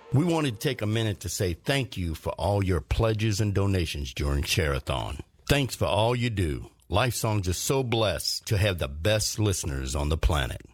We wanted to take a minute to say thank you for all your pledges and donations during Share-a-thon. Thanks for all you do. Life Songs is so blessed to have the best listeners on the planet.